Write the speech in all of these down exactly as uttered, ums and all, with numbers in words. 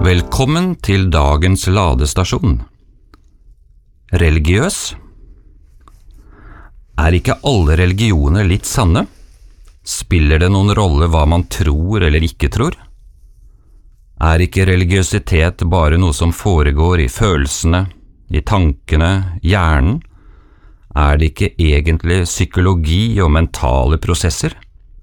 Velkommen til dagens ladestasjon. Religiøs? Er ikke alle religioner litt sanne? Spiller det noen rolle hva man tror eller ikke tror? Er ikke religiøsitet bare noe som foregår i følelsene, i tankene, hjernen? Er det ikke egentlig psykologi og mentale prosesser?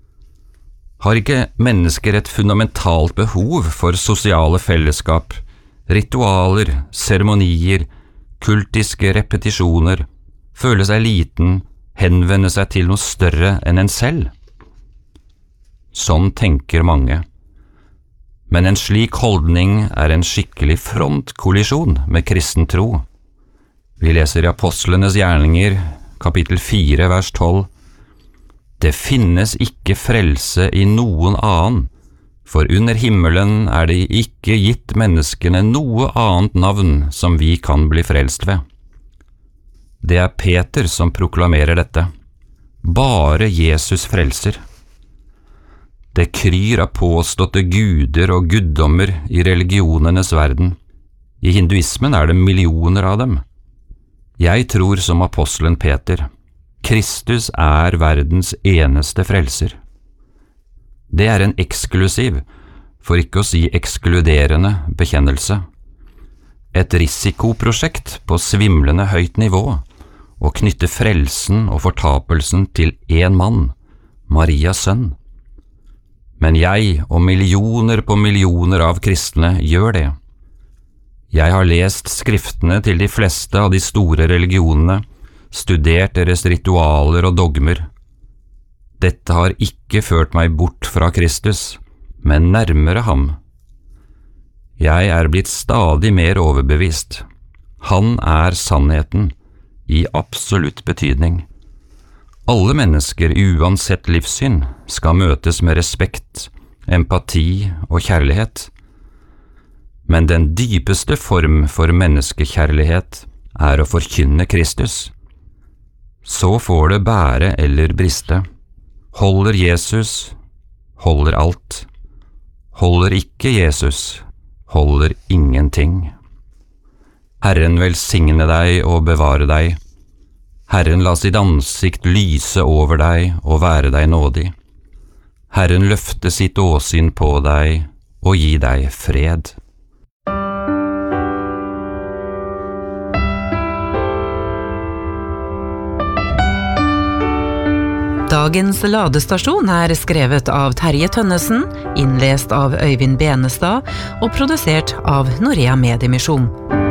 Har ikke mennesker et fundamentalt behov for sosiale fellesskap, ritualer, seremonier, kultiske repetisjoner, føle seg liten, henvende seg til noe større enn en selv? Sånn tenker mange. Men en slik holdning er en skikkelig frontkollisjon med kristen tro. Vi leser i Apostlenes gjerninger, kapittel fire, vers tolv. Det finnes ikke frelse i noen annen, for under himmelen er det ikke gitt menneskene noe annet navn som vi kan bli frelst ved. Det er Peter som proklamerer dette. Bare Jesus frelser. Det kryr av påståtte guder og guddommer i religionenes verden. I hinduismen er det millioner av dem. Jeg tror som apostelen Peter. Kristus er verdens eneste frelser. Det er en eksklusiv, for ikke å si ekskluderende, bekjennelse. Et risikoprosjekt på svimlende høyt nivå, å knytte frelsen og fortapelsen til én mann, Marias sønn. Men jeg og millioner på millioner av kristne gjør det. Jeg har lest skriftene til de fleste av de store religionene, studert deres ritualer og dogmer. Dette har ikke ført meg bort fra Kristus, men nærmere ham. Jeg er blitt stadig mer overbevist. Han er sannheten, i absolutt betydning. Alle mennesker, uansett livssyn, skal møtes med respekt, empati og kjærlighet. Men den dypeste form for menneskekjærlighet er å forkynne Kristus. Så får det bære eller briste. Holder Jesus, holder alt. Holder ikke Jesus, holder ingenting. Herren velsigne deg og bevare deg. Herren la sitt ansikt lyse over deg og være deg nådig. Herren løfte sitt åsyn på deg og gi deg fred. Dagens ladestasjon er skrevet av Terje Tønnesen, innlest av Øyvind Benestad og produsert av Norea Mediemisjon.